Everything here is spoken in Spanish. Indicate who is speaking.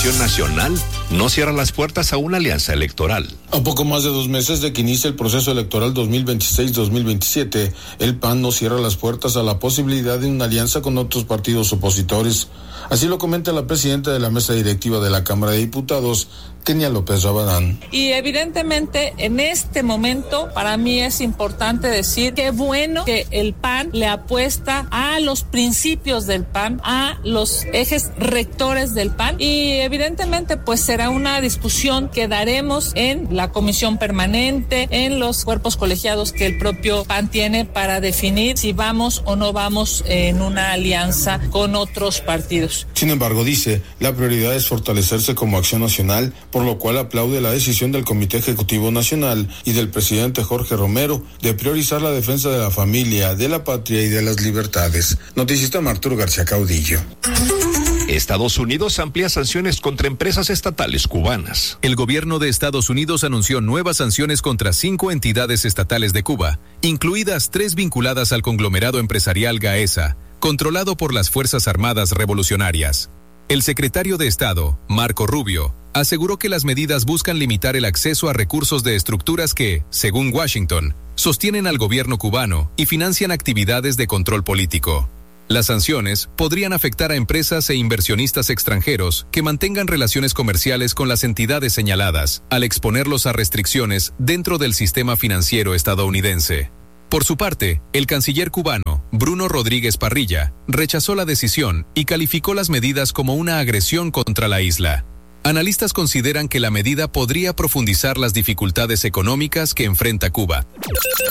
Speaker 1: Acción Nacional no cierra las puertas a una alianza electoral.
Speaker 2: A poco más de 2 meses de que inicie el proceso electoral 2026-2027, el PAN no cierra las puertas a la posibilidad de una alianza con otros partidos opositores. Así lo comenta la presidenta de la mesa directiva de la Cámara de Diputados, Kenia López Rabadán.
Speaker 3: Y evidentemente en este momento para mí es importante decir que bueno que el PAN le apuesta a los principios del PAN, a los ejes rectores del PAN, y evidentemente pues será una discusión que daremos en la comisión permanente, en los cuerpos colegiados que el propio PAN tiene para definir si vamos o no vamos en una alianza con otros partidos.
Speaker 2: Sin embargo, dice, la prioridad es fortalecerse como Acción Nacional, por lo cual aplaude la decisión del Comité Ejecutivo Nacional y del presidente Jorge Romero de priorizar la defensa de la familia, de la patria y de las libertades. Noticista Arturo García Caudillo.
Speaker 1: Estados Unidos amplía sanciones contra empresas estatales cubanas.
Speaker 4: El gobierno de Estados Unidos anunció nuevas sanciones contra 5 entidades estatales de Cuba, incluidas 3 vinculadas al conglomerado empresarial Gaesa, controlado por las Fuerzas Armadas Revolucionarias. El secretario de Estado, Marco Rubio, aseguró que las medidas buscan limitar el acceso a recursos de estructuras que, según Washington, sostienen al gobierno cubano y financian actividades de control político. Las sanciones podrían afectar a empresas e inversionistas extranjeros que mantengan relaciones comerciales con las entidades señaladas, al exponerlos a restricciones dentro del sistema financiero estadounidense. Por su parte, el canciller cubano, Bruno Rodríguez Parrilla, rechazó la decisión y calificó las medidas como una agresión contra la isla. Analistas consideran que la medida podría profundizar las dificultades económicas que enfrenta Cuba.